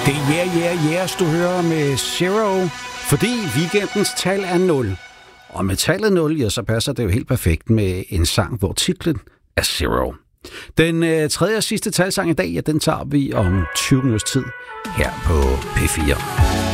Det er yes, du hører med Zero, fordi weekendens tal er 0. Og med tallet 0, ja, så passer det jo helt perfekt med en sang, hvor titlen er Zero. Den tredje og sidste talsang i dag, ja, den tager vi om 20 minutters tid her på P4.